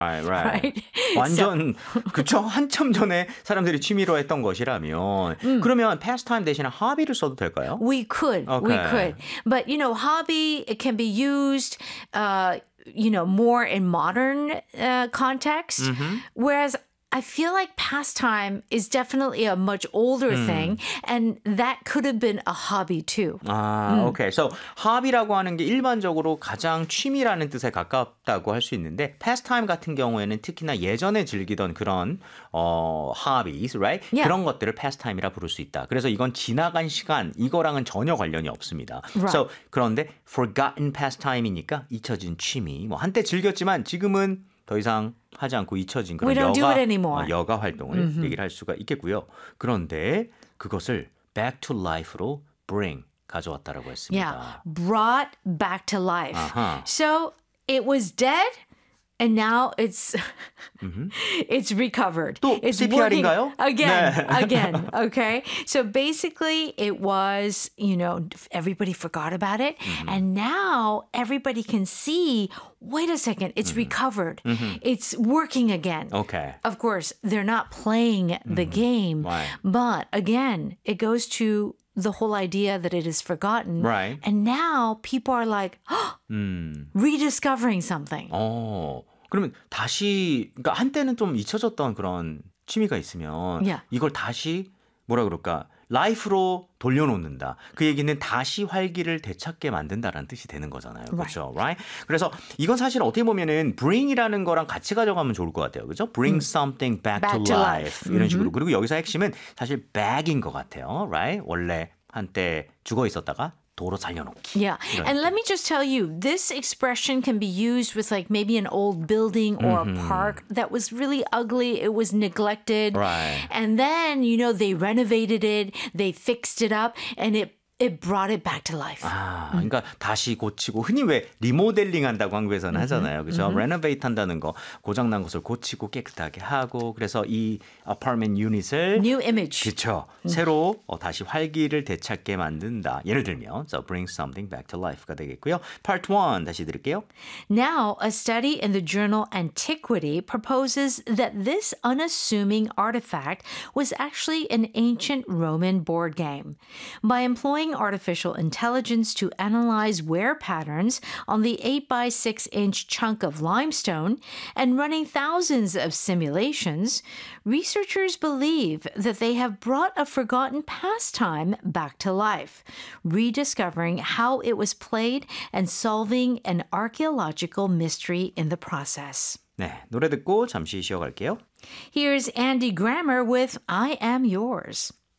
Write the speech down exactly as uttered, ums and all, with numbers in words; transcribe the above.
Right, right. Right? 완전 그쵸. 한참 전에 사람들이 취미로 했던 것이라면 음. 그러면 pastime 대신에 hobby를 써도 될까요? We could. We Okay. could. But, you know, hobby, it can be used, uh, you know, more in modern uh, context. Whereas I feel like pastime is definitely a much older thing. And that could have been a hobby too. 아, 오케이. So, hobby라고 하는 게 일반적으로 가장 취미라는 뜻에 가깝다고 할 수 있는데 pastime 같은 경우에는 특히나 예전에 즐기던 그런 어, hobbies, right? Yeah. 그런 것들을 pastime이라 부를 수 있다. 그래서 이건 지나간 시간, 이거랑은 전혀 관련이 없습니다. Right. So, 그런데 forgotten pastime이니까 잊혀진 취미. 뭐 한때 즐겼지만 지금은 더 이상 하지 않고 잊혀진 그런 We don't do 여가, it anymore. 어, 여가 활동을 얘기를 할 수가 있겠고요. 그런데 그것을 back to life로 bring, 가져왔다라고 했습니다. Yeah. Brought back to life. Uh-huh. So it was dead. And now it's it's recovered. 또 it's 씨피알인가요? working again, 네. again. Okay, so basically, it was you know everybody forgot about it, and now everybody can see. Wait a second, it's recovered. It's working again. Okay. Of course, they're not playing the game, Right. but again, it goes to the whole idea that it is forgotten. Right. And now people are like rediscovering something. 어, 그러면 다시 그러니까 한때는 좀 잊혀졌던 그런 취미가 있으면 Yeah. 이걸 다시 뭐라 그럴까? 라이프로 돌려놓는다. 그 얘기는 다시 활기를 되찾게 만든다라는 뜻이 되는 거잖아요. 그렇죠? Right? 그래서 이건 사실 어떻게 보면은 bring이라는 거랑 같이 가져가면 좋을 것 같아요. 그렇죠? Bring something back, Back to, to life. life. 이런 식으로. 그리고 여기서 핵심은 사실 back인 것 같아요. Right? 원래 한때 죽어 있었다가 도로 살려놓기. Yeah. 이런 And 느낌. let me just tell you, this expression can be used with like maybe an old building or a park that was really ugly. It was neglected. Right. And then, you know, they renovated it, they fixed it up, and it it brought it back to life. 아, 그러니까 다시 고치고 흔히 왜 리모델링 한다고 한국에서는 하잖아요. 그죠? 레노베이트 한다는 거 고장난 것을 고치고 깨끗하게 하고 그래서 이 아파트먼트 유닛을 New image. 그렇죠. 새로 어, 다시 활기를 되찾게 만든다. 예를 들면 so bring something back to life가 되겠고요. Part one 다시 드릴게요. Now, a study in the journal Antiquity proposes that this unassuming artifact was actually an ancient Roman board game. By employing artificial intelligence to analyze wear patterns on the eight by six inch chunk of limestone and running thousands of simulations, researchers believe that they have brought a forgotten pastime back to life, rediscovering how it was played and solving an archaeological mystery in the process. 네, 노래 듣고 잠시 쉬어갈게요. Here's Andy Grammer with I Am Yours.